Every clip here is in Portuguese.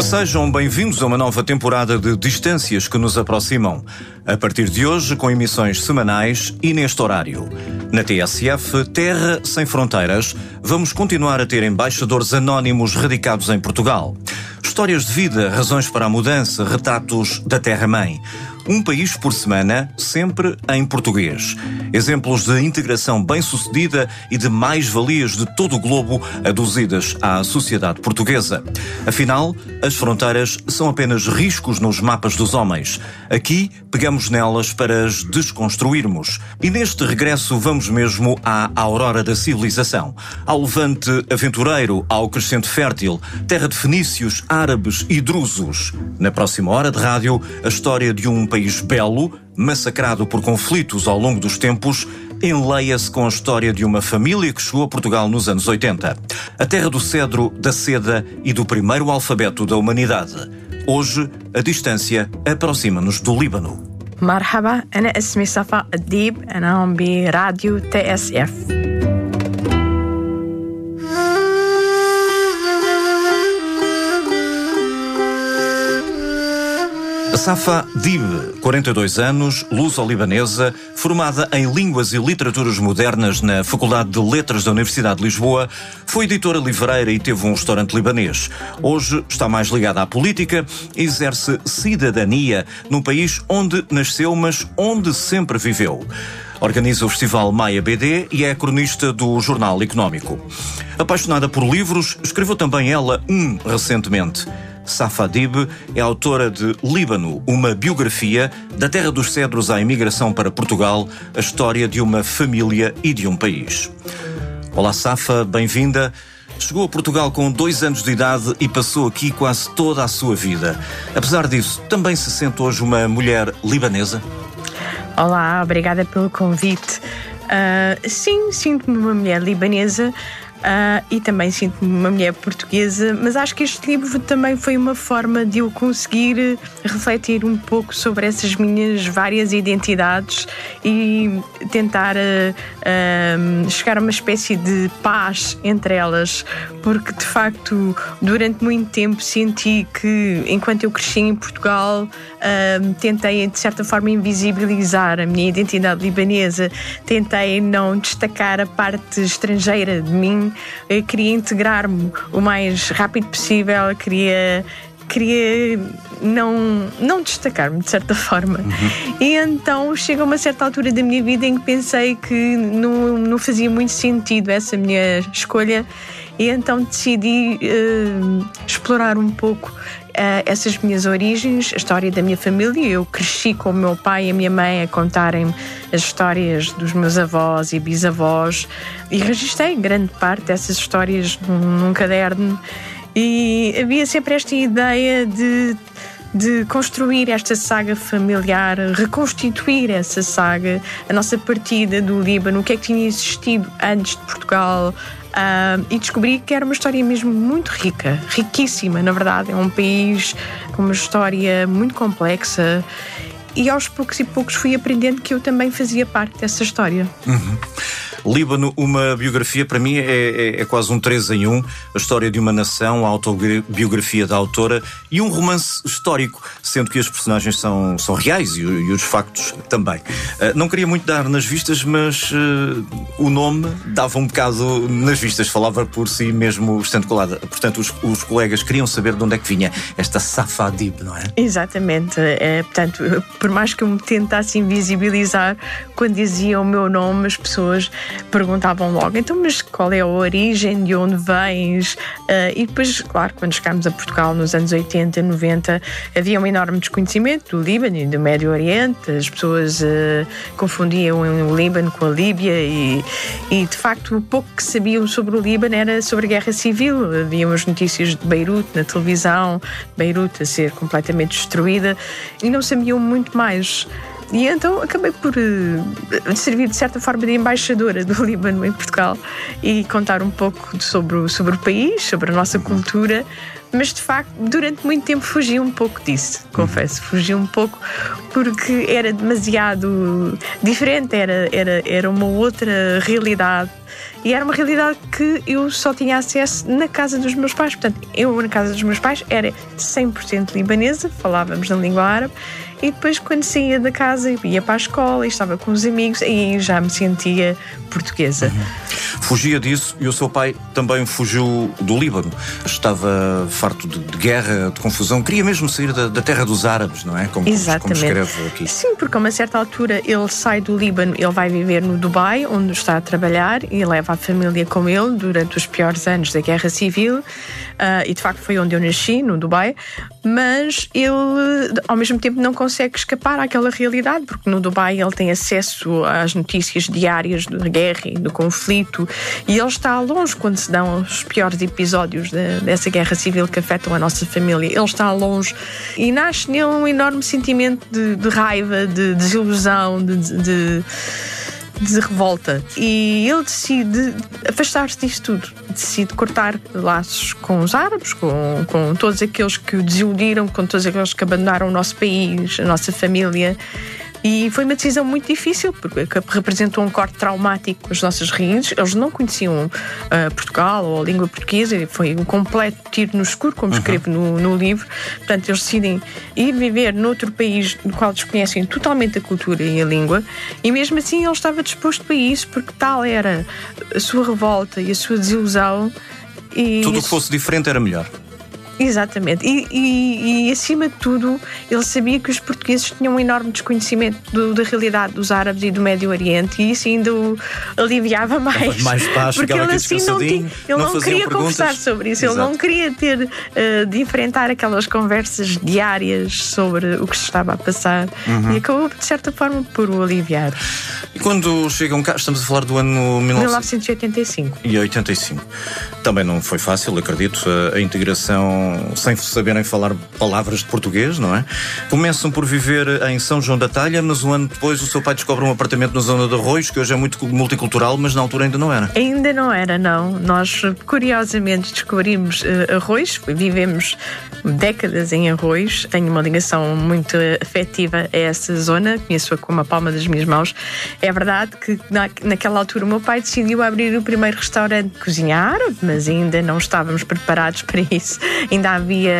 Sejam bem-vindos a uma nova temporada de Distâncias que nos aproximam. A partir de hoje, com emissões semanais e neste horário. Na TSF, Terra Sem Fronteiras, vamos continuar a ter embaixadores anónimos radicados em Portugal. Histórias de vida, razões para a mudança, retratos da Terra-mãe. Um país por semana, sempre em português. Exemplos de integração bem-sucedida e de mais-valias de todo o globo aduzidas à sociedade portuguesa. Afinal, as fronteiras são apenas riscos nos mapas dos homens. Aqui, pegamos nelas para as desconstruirmos. E neste regresso vamos mesmo à aurora da civilização. Ao levante aventureiro, ao crescente fértil, terra de fenícios, árabes e drusos. Na próxima hora de rádio, a história de um país belo, massacrado por conflitos ao longo dos tempos, enleia-se com a história de uma família que chegou a Portugal nos anos 80. A terra do cedro, da seda e do primeiro alfabeto da humanidade. Hoje, a distância aproxima-nos do Líbano. مرحبا أنا اسمي صفاء الديب أنا هون براديو TSF. Safa Dib, 42 anos, luso-libanesa, formada em Línguas e Literaturas Modernas na Faculdade de Letras da Universidade de Lisboa, foi editora livreira e teve um restaurante libanês. Hoje está mais ligada à política e exerce cidadania num país onde nasceu, mas onde sempre viveu. Organiza o Festival Maia BD e é cronista do Jornal Económico. Apaixonada por livros, escreveu também ela recentemente. Safa Dib é autora de Líbano, uma biografia da terra dos cedros à imigração para Portugal, a história de uma família e de um país. Olá Safa, bem-vinda. Chegou a Portugal com 2 anos de idade e passou aqui quase toda a sua vida. Apesar disso, também se sente hoje uma mulher libanesa? Olá, obrigada pelo convite. Sim, sinto-me uma mulher libanesa. E também sinto-me uma mulher portuguesa, mas acho que este livro também foi uma forma de eu conseguir refletir um pouco sobre essas minhas várias identidades e tentar chegar a uma espécie de paz entre elas, porque de facto durante muito tempo senti que enquanto eu cresci em Portugal tentei de certa forma invisibilizar a minha identidade libanesa, tentei não destacar a parte estrangeira de mim. Eu queria integrar-me o mais rápido possível, queria não destacar-me de certa forma. E então chega a uma certa altura da minha vida em que pensei que não fazia muito sentido essa minha escolha, e então decidi explorar um pouco essas minhas origens, a história da minha família. Eu cresci com o meu pai e a minha mãe a contarem-me as histórias dos meus avós e bisavós e registrei grande parte dessas histórias num caderno, e havia sempre esta ideia de construir esta saga familiar, reconstituir essa saga, a nossa partida do Líbano, o que é que tinha existido antes de Portugal. E descobri que era uma história mesmo muito rica, riquíssima, na verdade. É um país com uma história muito complexa, e aos poucos e poucos fui aprendendo que eu também fazia parte dessa história. Líbano, uma biografia, para mim é quase um 3 em 1, a história de uma nação, a autobiografia da autora e um romance histórico, sendo que as personagens são reais e os factos também. Não queria muito dar nas vistas, mas o nome dava um bocado nas vistas, falava por si mesmo estando colada. Portanto, os colegas queriam saber de onde é que vinha esta Safa Dib, não é? Exatamente. Portanto, por mais que eu me tentasse invisibilizar, quando dizia o meu nome, as pessoas perguntavam logo, então, mas qual é a origem, de onde vens? E depois, claro, quando chegámos a Portugal nos anos 80, 90, havia um enorme desconhecimento do Líbano e do Médio Oriente. As pessoas confundiam o Líbano com a Líbia e de facto o pouco que sabiam sobre o Líbano era sobre a guerra civil. Haviam as notícias de Beirute na televisão, Beirute a ser completamente destruída, e não sabiam muito mais. E então acabei por servir de certa forma de embaixadora do Líbano em Portugal e contar um pouco sobre o país, sobre a nossa cultura, mas de facto durante muito tempo fugi um pouco disso, confesso, fugi um pouco porque era demasiado diferente, era uma outra realidade E era uma realidade que eu só tinha acesso na casa dos meus pais. Portanto, eu na casa dos meus pais era 100% libanesa, falávamos na língua árabe. E depois, quando saía da casa, ia para a escola e estava com os amigos, aí já me sentia portuguesa. Fugia disso e o seu pai também fugiu do Líbano. Estava farto de guerra, de confusão. Queria mesmo sair da terra dos árabes, não é? Como escreve aqui. Sim, porque a uma certa altura ele sai do Líbano, ele vai viver no Dubai, onde está a trabalhar, e leva a família com ele durante os piores anos da Guerra Civil. E de facto foi onde eu nasci, no Dubai. Mas ele, ao mesmo tempo, não consegue escapar àquela realidade, porque no Dubai ele tem acesso às notícias diárias da guerra e do conflito, e ele está longe quando se dão os piores episódios dessa guerra civil que afetam a nossa família. Ele está longe e nasce nele um enorme sentimento de raiva, de desilusão, de revolta. E ele decide afastar-se disto tudo. Decide cortar laços com os árabes, com todos aqueles que o desiludiram, com todos aqueles que abandonaram o nosso país, a nossa família. E foi uma decisão muito difícil, porque representou um corte traumático com as nossas raízes. Eles não conheciam Portugal ou a língua portuguesa, foi um completo tiro no escuro, como escrevo no livro. Portanto, eles decidem ir viver noutro país no qual desconhecem totalmente a cultura e a língua, e mesmo assim ele estava disposto a isso, porque tal era a sua revolta e a sua desilusão. E tudo o que fosse diferente era melhor. Exatamente. E acima de tudo, ele sabia que os portugueses tinham um enorme desconhecimento da realidade dos árabes e do Médio Oriente, e isso ainda o aliviava mais. Mais paz, porque ele assim não queria conversar sobre isso. Exato. Ele não queria ter de enfrentar aquelas conversas diárias sobre o que se estava a passar, e acabou, de certa forma, por o aliviar. E quando chegam cá, estamos a falar do ano 1985. E 85. Também não foi fácil, acredito, a integração sem saberem falar palavras de português, não é? Começam por viver em São João da Talha, mas um ano depois o seu pai descobre um apartamento na zona de Arroios, que hoje é muito multicultural, mas na altura ainda não era. Ainda não era, não. Nós, curiosamente, descobrimos Arroios, vivemos décadas em Arroios, tenho uma ligação muito afetiva a essa zona, conheço-a como a palma das minhas mãos. É verdade que naquela altura o meu pai decidiu abrir o primeiro restaurante de cozinha árabe, mas ainda não estávamos preparados para isso. Ainda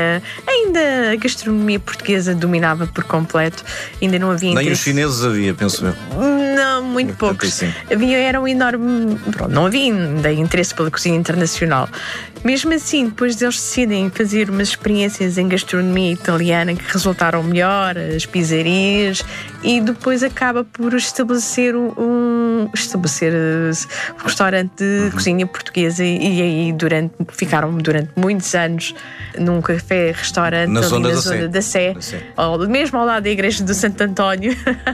a gastronomia portuguesa dominava por completo. Ainda não havia interesse. Nem os chineses havia, penso eu. Não, muito poucos. Era um enorme... não havia ainda interesse pela cozinha internacional. Mesmo assim, depois deles decidem fazer umas experiências em gastronomia italiana que resultaram melhor, as pizzarias, e depois acaba por estabelecer um restaurante de cozinha portuguesa, e aí ficaram durante muitos anos num café-restaurante na zona da Sé, mesmo ao lado da Igreja do Santo António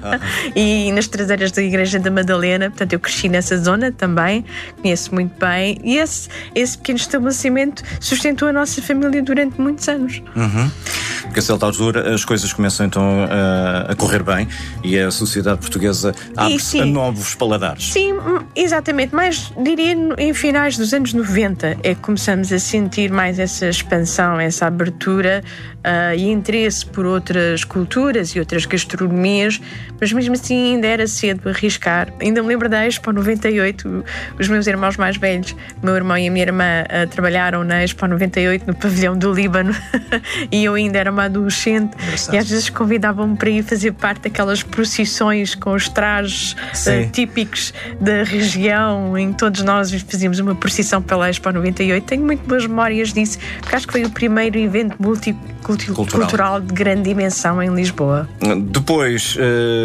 e nas traseiras da Igreja da Madalena. Portanto, eu cresci nessa zona também, conheço muito bem, e esse pequeno estabelecimento sustentou a nossa família durante muitos anos. Porque a certa altura as coisas começam então a correr bem e a sociedade portuguesa abre-se a novos paladares. Sim, exatamente, mas diria em finais dos anos 90 é que começamos a sentir mais essa expansão, essa abertura e interesse por outras culturas e outras gastronomias, mas mesmo assim ainda era cedo arriscar. Ainda me lembro da Expo 98, os meus irmãos mais velhos, o meu irmão e a minha irmã, trabalharam na Expo 98 no pavilhão do Líbano e eu ainda era uma adolescente. Engraçado. E às vezes convidavam-me para ir fazer parte daquelas procissões com os trajes típicos da região, em que todos nós fazíamos uma procissão pela Expo 98. Tenho muito boas memórias disso, porque acho que foi o primeiro evento multicultural de grande dimensão em Lisboa. Depois,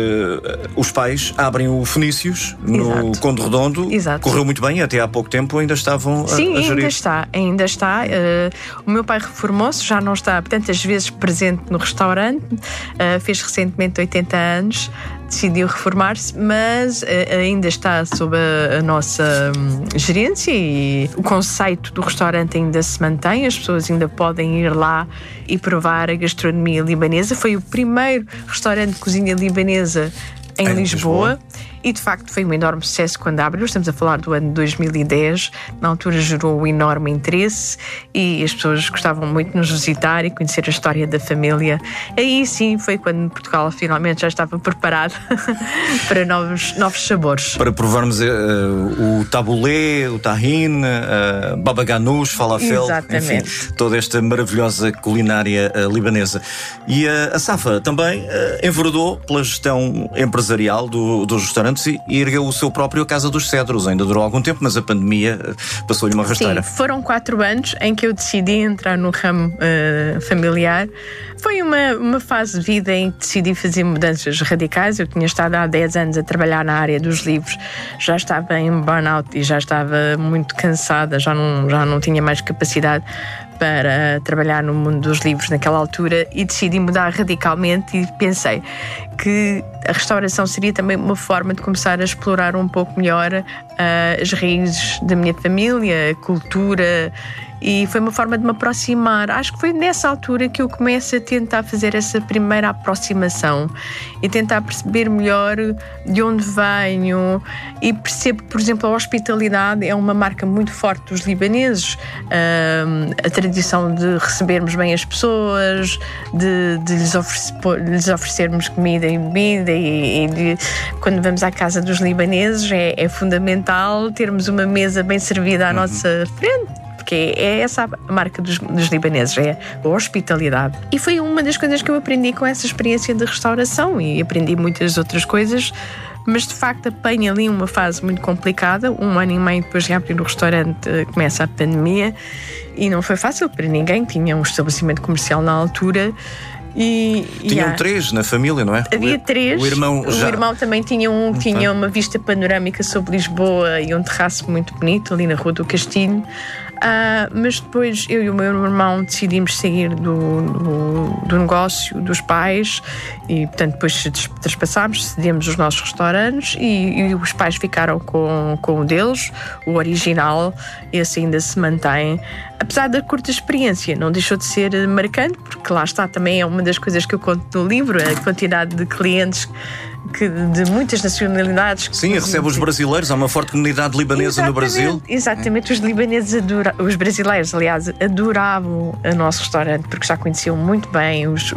os pais abrem o Fenícios no Conde Redondo. Exato. Correu muito bem, até há pouco tempo ainda estavam a gerir. Ainda está. O meu pai reformou-se, já não está tantas vezes presente no restaurante, fez recentemente 80 anos, decidiu reformar-se, mas ainda está sob a nossa gerência, e o conceito do restaurante ainda se mantém, as pessoas ainda podem ir lá e provar a gastronomia libanesa. Foi o primeiro restaurante de cozinha libanesa em Lisboa. e de facto foi um enorme sucesso quando abriu. Estamos a falar do ano 2010, na altura gerou um enorme interesse e as pessoas gostavam muito de nos visitar e conhecer a história da família. Aí sim foi quando Portugal finalmente já estava preparado para novos sabores. Para provarmos o tabulé, o tahine, baba ganoush, falafel, enfim, toda esta maravilhosa culinária libanesa. E a Safa também enveredou pela gestão empresarial dos restaurantes e ergueu o seu próprio Casa dos Cedros. Ainda durou algum tempo, mas a pandemia passou-lhe uma rasteira. Sim, foram 4 anos em que eu decidi entrar no ramo familiar. Foi uma fase de vida em que decidi fazer mudanças radicais. Eu tinha estado há 10 anos a trabalhar na área dos livros, já estava em burnout e já estava muito cansada, já não tinha mais capacidade para trabalhar no mundo dos livros naquela altura e decidi mudar radicalmente e pensei que a restauração seria também uma forma de começar a explorar um pouco melhor as raízes da minha família, a cultura, e foi uma forma de me aproximar. Acho que foi nessa altura que eu começo a tentar fazer essa primeira aproximação e tentar perceber melhor de onde venho, e percebo que, por exemplo, a hospitalidade é uma marca muito forte dos libaneses, a tradição de recebermos bem as pessoas, de lhes oferecermos comida e bebida, e quando vamos à casa dos libaneses é fundamental termos uma mesa bem servida à nossa frente, porque é essa a marca dos libaneses, é a hospitalidade. E foi uma das coisas que eu aprendi com essa experiência de restauração, e aprendi muitas outras coisas, mas de facto apanho ali uma fase muito complicada. 1 ano e meio depois de abrir o restaurante começa a pandemia e não foi fácil para ninguém. Tinha um estabelecimento comercial na altura. Tinham 3 na família, não é? Havia 3. O irmão também tinha tinha uma vista panorâmica sobre Lisboa e um terraço muito bonito ali na Rua do Castilho. Mas depois eu e o meu irmão decidimos sair do negócio dos pais e, portanto, depois traspassámos, cedemos os nossos restaurantes e os pais ficaram com o deles, o original. Esse ainda se mantém. Apesar da curta experiência, não deixou de ser marcante, porque lá está, também é uma das coisas que eu conto no livro, a quantidade de clientes de muitas nacionalidades. Sim, recebe os brasileiros, há uma forte comunidade libanesa no Brasil. Exatamente, os brasileiros, aliás, adoravam o nosso restaurante, porque já conheciam muito bem os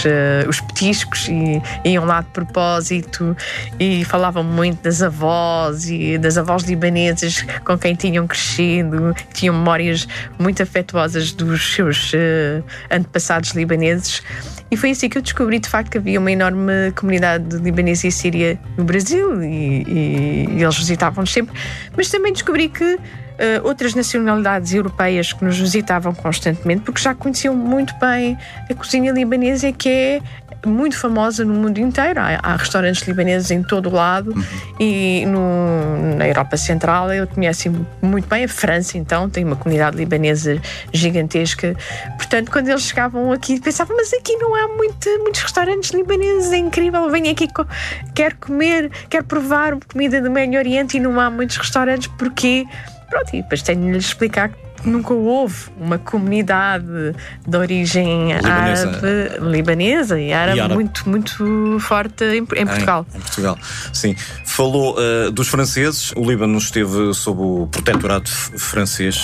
petiscos e iam lá de propósito e falavam muito das avós e das avós libanesas com quem tinham crescido, tinham memórias muito afetuosas dos seus antepassados libaneses. E foi assim que eu descobri, de facto, que havia uma enorme comunidade libanesa e síria no Brasil e eles visitavam-nos sempre. Mas também descobri que outras nacionalidades europeias que nos visitavam constantemente, porque já conheciam muito bem a cozinha libanesa, que é muito famosa no mundo inteiro. Há restaurantes libaneses em todo o lado. E na Europa Central eu conheço muito bem. A França, então, tem uma comunidade libanesa gigantesca. Portanto, quando eles chegavam aqui, pensavam, mas aqui não há muitos restaurantes libaneses, é incrível, venho aqui, quero comer, quero provar comida do Médio Oriente, e não há muitos restaurantes, porque pronto, e depois tenho de lhes explicar que nunca houve uma comunidade de origem libanesa e árabe muito, muito forte em Portugal. Em Portugal, sim. Falou dos franceses. O Líbano esteve sob o protectorado francês,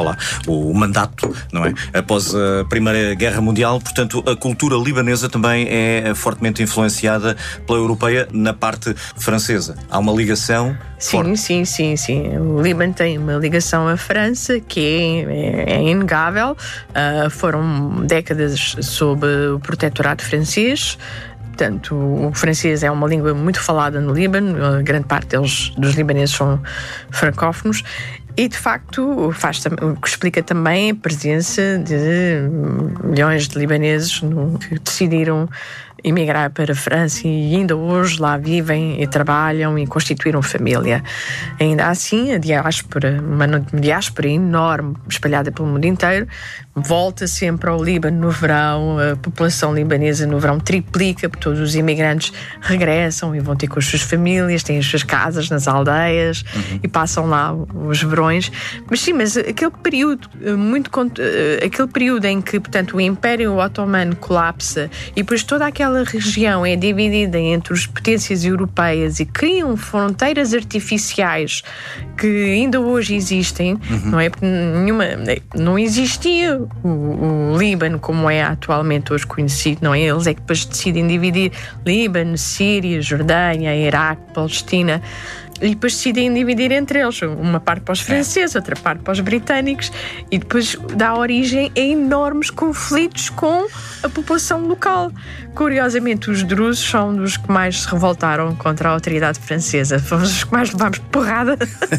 o mandato, não é? Após a Primeira Guerra Mundial. Portanto, a cultura libanesa também é fortemente influenciada pela europeia na parte francesa. Há uma ligação forte. Sim. O Líbano tem uma ligação à França que é inegável. Foram décadas sob o protetorado francês. Portanto, o francês é uma língua muito falada no Líbano. A grande parte dos libaneses são francófonos. E, de facto, o que explica também a presença de milhões de libaneses que decidiram emigrar para a França e ainda hoje lá vivem e trabalham e constituíram família. Ainda assim, a diáspora, uma diáspora enorme, espalhada pelo mundo inteiro, volta sempre ao Líbano no verão. A população libanesa no verão triplica, porque todos os imigrantes regressam e vão ter com as suas famílias, têm as suas casas nas aldeias e passam lá os verões. Mas aquele período aquele período em que, portanto, o Império Otomano colapsa e depois toda aquela aquela região é dividida entre as potências europeias e criam fronteiras artificiais que ainda hoje existem, não é? Porque não existia o Líbano como é atualmente hoje conhecido, não é? Eles é que depois decidem dividir Líbano, Síria, Jordânia, Iraque, Palestina. E depois decidem dividir entre eles, uma parte para os franceses, outra parte para os britânicos, e depois dá origem a enormes conflitos com a população local. Curiosamente, os drusos são dos que mais se revoltaram contra a autoridade francesa. Fomos os que mais levámos porrada,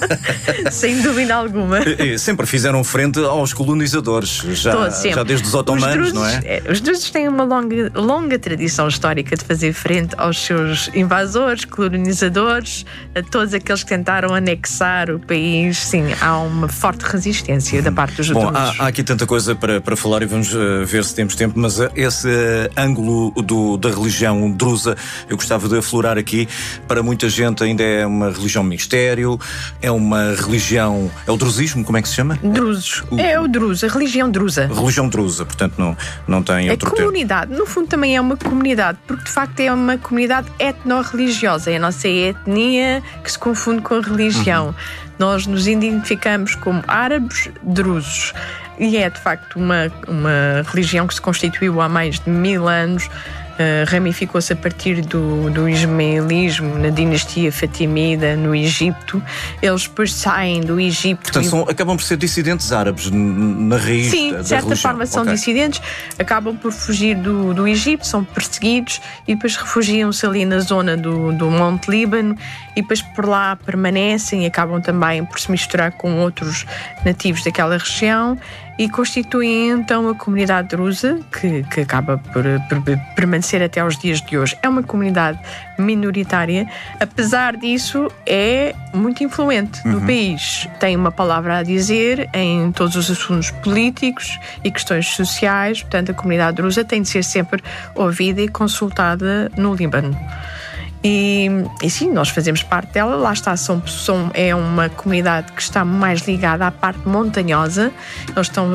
sem dúvida alguma. E sempre fizeram frente aos colonizadores, já desde os otomanos, não é? Os drusos têm uma longa tradição histórica de fazer frente aos seus invasores, colonizadores, a todos aqueles que tentaram anexar o país. Sim, há uma forte resistência da parte dos drusos. Bom, há aqui tanta coisa para falar e vamos ver se temos tempo, mas esse ângulo da religião drusa eu gostava de aflorar aqui. Para muita gente ainda é uma religião mistério, é uma religião... É o drusismo, como é que se chama? Drusos. É o druso, a religião drusa. Religião drusa, portanto não tem outro termo. É comunidade, no fundo também é uma comunidade, porque de facto é uma comunidade etno-religiosa, é a nossa etnia que se confunde com a religião. Nós nos identificamos como árabes drusos. E é de facto uma religião que se constituiu há mais de 1000 anos, ramificou-se a partir do ismaelismo na dinastia fatimida no Egito. Eles depois saem do Egito. Portanto, acabam por ser dissidentes árabes na raiz. Sim, da de certa religião. forma são dissidentes, acabam por fugir do Egito, são perseguidos e depois refugiam-se ali na zona do Monte Líbano e depois por lá permanecem e acabam também por se misturar com outros nativos daquela região e constituem então a comunidade drusa, que acaba por permanecer até aos dias de hoje. É uma comunidade minoritária, apesar disso é muito influente no país. Tem uma palavra a dizer em todos os assuntos políticos e questões sociais, portanto a comunidade drusa tem de ser sempre ouvida e consultada no Líbano. E sim, nós fazemos parte dela. Lá está, é uma comunidade que está mais ligada à parte montanhosa. Eles estão